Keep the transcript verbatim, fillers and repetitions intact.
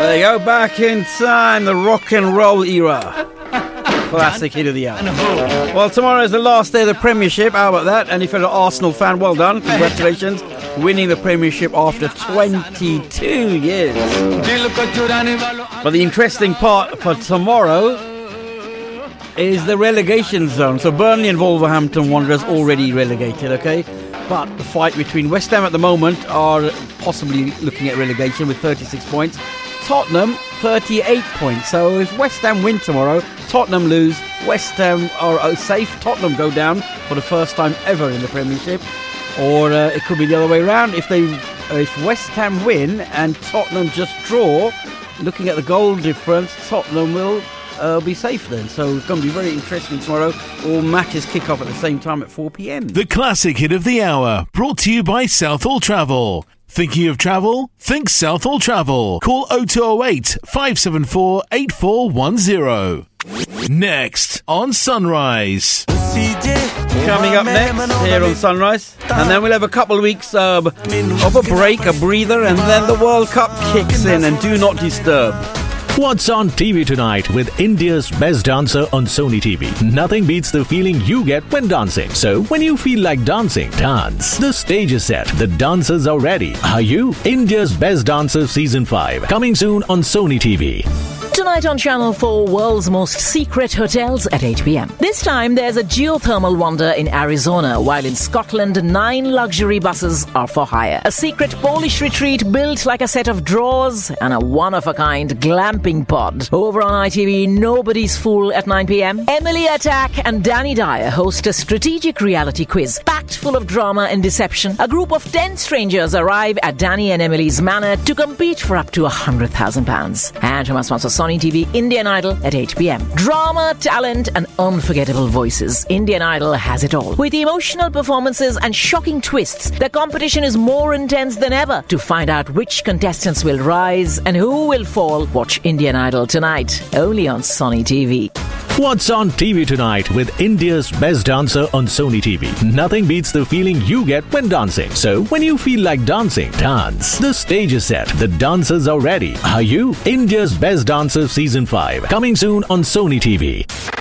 There you go, back in time, the rock and roll era. Classic hit of the hour. Well, tomorrow is the last day of the Premiership. How about that? And if you're an Arsenal fan, well done. Congratulations. Winning the Premiership after twenty-two years. But the interesting part for tomorrow is the relegation zone. So Burnley and Wolverhampton Wanderers already relegated, okay? But the fight between West Ham at the moment are possibly looking at relegation with thirty-six points. Tottenham, thirty-eight points. So if West Ham win tomorrow, Tottenham lose, West Ham are safe, Tottenham go down for the first time ever in the Premiership. Or uh, it could be the other way around. If they, if West Ham win and Tottenham just draw, looking at the goal difference, Tottenham will uh, be safe then. So it's going to be very interesting tomorrow. All matches kick off at the same time at four p.m. The classic hit of the hour, brought to you by Southall Travel. Thinking of travel? Think Southall Travel. Call oh two oh eight, five seven four, eight four one oh. Next on Sunrise. Coming up next here on Sunrise. And then we'll have a couple of weeks uh, of a break, a breather, and then the World Cup kicks in, and do not disturb. What's on T V tonight with India's Best Dancer on Sony T V? Nothing beats the feeling you get when dancing. So when you feel like dancing, dance. The stage is set. The dancers are ready. Are you? India's Best Dancer Season five. Coming soon on Sony T V. Tonight on Channel four, world's most secret hotels at eight p.m. This time, there's a geothermal wonder in Arizona, while in Scotland, nine luxury buses are for hire. A secret Polish retreat built like a set of drawers, and a one-of-a-kind glamping pod. Over on I T V, Nobody's Fool at nine p.m. Emily Attack and Danny Dyer host a strategic reality quiz packed full of drama and deception. A group of ten strangers arrive at Danny and Emily's manor to compete for up to one hundred thousand pounds. And from our sponsor Sony T V, Indian Idol at eight p.m. Drama, talent and unforgettable voices. Indian Idol has it all. With emotional performances and shocking twists, the competition is more intense than ever. To find out which contestants will rise and who will fall, watch Indian Idol tonight, only on Sony T V. What's on T V tonight with India's Best Dancer on Sony T V? Nothing beats the feeling you get when dancing. So when you feel like dancing, dance. The stage is set. The dancers are ready. Are you? India's Best Dancer Season five. Coming soon on Sony T V.